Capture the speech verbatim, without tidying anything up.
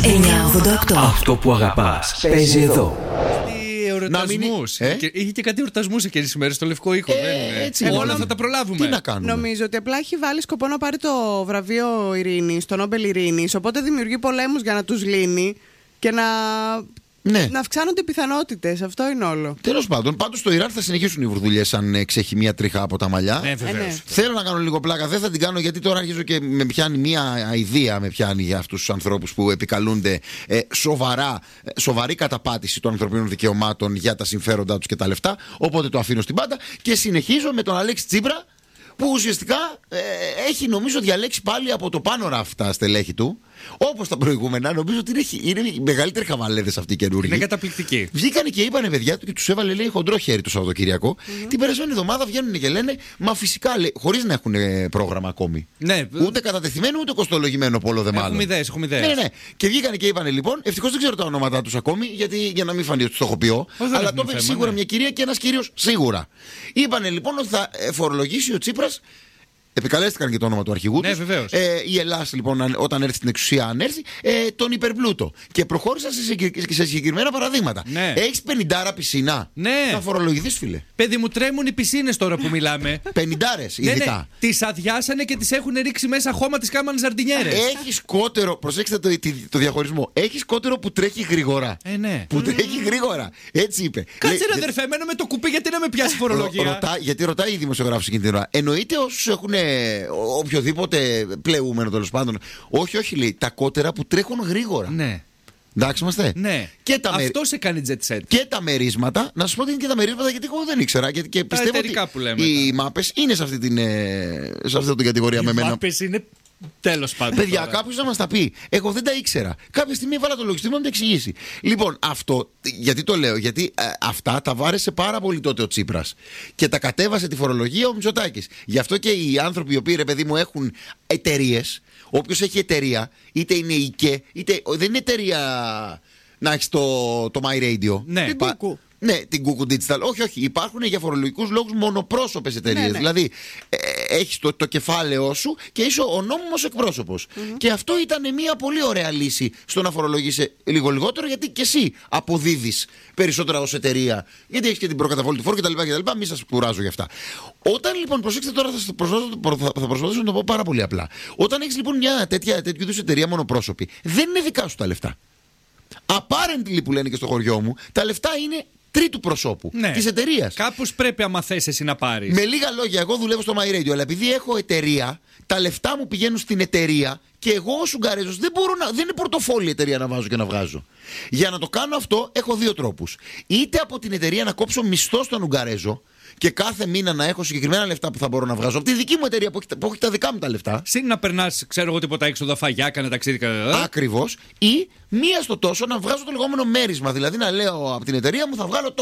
εννιά ογδόντα οκτώ. Αυτό που αγαπάς παίζει εδώ. Εορτασμούς. Ε? Και, είχε και κάτι εορτασμούς εκείνες τις μέρες στο Λευκό Οίκο. Ε, δεν έτσι, όλα όλα θα τα προλάβουμε. Τι να κάνουμε. Νομίζω ότι απλά έχει βάλει σκοπό να πάρει το βραβείο Ειρήνης, το Νόμπελ Ειρήνης. Οπότε δημιουργεί πολέμους για να τους λύνει και να. Ναι. Να αυξάνονται οι πιθανότητες. Αυτό είναι όλο. Τέλος πάντων, πάντως στο Ιράν θα συνεχίσουν οι βουρδουλιές αν ε, ξέχει μία τρίχα από τα μαλλιά. Ναι, βεβαίως. Ε, ναι. Θέλω να κάνω λίγο πλάκα, δεν θα την κάνω γιατί τώρα αρχίζω και με πιάνει μία αηδία με πιάνει για αυτούς τους ανθρώπους που επικαλούνται ε, σοβαρά, ε, σοβαρή καταπάτηση των ανθρωπίνων δικαιωμάτων για τα συμφέροντά τους και τα λεφτά. Οπότε το αφήνω στην πάντα και συνεχίζω με τον Αλέξη Τσίπρα που ουσιαστικά ε, έχει νομίζω διαλέξει πάλι από το πάνω ράφτα τα στελέχη του. Όπως τα προηγούμενα, νομίζω ότι είναι, είναι οι μεγαλύτεροι χαβαλέδες αυτοί οι καινούργοι. Είναι καταπληκτικοί. Βγήκανε και είπανε παιδιά του και τους έβαλε λέει χοντρό χέρι το Σαββατοκύριακο. Mm-hmm. Την περασμένη εβδομάδα βγαίνουν και λένε, μα φυσικά λέει, χωρίς να έχουν ε, πρόγραμμα ακόμη. Ναι. Ούτε κατατεθειμένο ούτε κοστολογημένο πόλο δε μάλλον. Έχουμε ιδέες, έχουμε ιδέες. Ναι, ναι. Και βγήκανε και είπανε λοιπόν, ευτυχώς δεν ξέρω τα ονόματά τους ακόμη, γιατί, για να μην φανεί ότι το έχω πει. Αλλά το είπε σίγουρα ναι. μια κυρία και ένας κύριος σίγουρα. Είπανε λοιπόν ότι θα φορολογήσει ο Τσίπρας. Επικαλέστηκαν και το όνομα του αρχηγού ναι, τους. βεβαίως. Ε, η Ελλάδα λοιπόν, όταν έρθει στην εξουσία, αν έρθει, ε, τον υπερπλούτο. Και προχώρησαν σε, σε συγκεκριμένα παραδείγματα. Ναι. Έχεις πενηντάρα πισίνα. Ναι. Θα φορολογηθείς, φίλε. Παιδί μου, τρέμουν οι πισίνες τώρα που μιλάμε. Πενηντάρες, ειδικά. ειδικά. Ναι, ναι. Τις αδειάσανε και τις έχουν ρίξει μέσα χώμα, τις κάμανε ζαρτινιέρες. Έχεις κότερο, προσέξτε το, το, το διαχωρισμό. Έχεις κότερο που τρέχει γρήγορα. Ε, ναι. Που τρέχει γρήγορα. Έτσι είπε. Κάτσε Λέει, ρε αδερφέ, μένω με το κουπί γιατί να με πιάσει φορολογία. Ρω, ρωτά, γιατί ρωτάει η δημοσιογράφος εκείνη την ώρα. Εννοείται όσους έχουν οποιοδήποτε πλεούμενο τέλος πάντων. Όχι, όχι, λέει. Τα κότερα που τρέχουν γρήγορα. Ναι. Εντάξει είμαστε. Ναι. Και τα Αυτό με... σε κάνει jet set. Και τα μερίσματα. Να σου πω ότι είναι και τα μερίσματα γιατί εγώ δεν ήξερα. Και, και τα πιστεύω ότι που λέμε, οι μάπες είναι σε αυτή την, σε αυτή την κατηγορία οι με μένα. Οι μάπες είναι. Τέλος πάντων. Παιδιά, κάποιο να μας τα πει. Εγώ δεν τα ήξερα. Κάποια στιγμή έβαλα το λογιστή μου να μου τα εξηγήσει. Λοιπόν, αυτό. Γιατί το λέω, γιατί ε, αυτά τα βάρεσε πάρα πολύ τότε ο Τσίπρας. Και τα κατέβασε τη φορολογία ο Μητσοτάκης. Γι' αυτό και οι άνθρωποι οι οποίοι, ρε παιδί μου, έχουν εταιρείες. Όποιος έχει εταιρεία, είτε είναι ΙΚΕ, είτε. Δεν είναι εταιρεία να έχει το, το My Radio. Ναι, την Κούκου. Ναι, την Google Digital. Όχι, όχι. Υπάρχουν για φορολογικούς λόγους μονοπρόσωπες εταιρείες. Ναι, ναι. Δηλαδή, ε, έχεις το, το κεφάλαιό σου και είσαι ο νόμιμος εκπρόσωπος. Mm-hmm. Και αυτό ήταν μια πολύ ωραία λύση στο να φορολογήσει λίγο λιγότερο, γιατί και εσύ αποδίδεις περισσότερα ως εταιρεία. Γιατί έχεις και την προκαταβολή του φόρου κτλ. Μην σας κουράζω γι' αυτά. Όταν λοιπόν, προσέξτε τώρα, θα προσπαθήσω, θα προσπαθήσω να το πω πάρα πολύ απλά. Όταν έχεις λοιπόν μια τέτοια, τέτοιου είδους εταιρεία μονοπρόσωπη, δεν είναι δικά σου τα λεφτά. Apparently που λένε και στο χωριό μου, τα λεφτά είναι τρίτου προσώπου ναι. της εταιρείας. Κάπως πρέπει άμα θες εσύ να πάρεις. Με λίγα λόγια, εγώ δουλεύω στο My Radio, αλλά επειδή έχω εταιρεία, τα λεφτά μου πηγαίνουν στην εταιρεία και εγώ ως Ουγγαρέζος δεν, μπορώ να, δεν είναι πορτοφόλι η εταιρεία να βάζω και να βγάζω. Για να το κάνω αυτό έχω δύο τρόπους. Είτε από την εταιρεία να κόψω μισθό στον Ουγγαρέζο και κάθε μήνα να έχω συγκεκριμένα λεφτά που θα μπορώ να βγάζω από τη δική μου εταιρεία που έχει, που έχει τα δικά μου τα λεφτά. Συν να περνάς, ξέρω εγώ, τίποτα έξοδα, φαγιά, κάνε ταξίδι. Ακριβώς. Ή μία στο τόσο να βγάζω το λεγόμενο μέρισμα. Δηλαδή να λέω από την εταιρεία μου θα βγάλω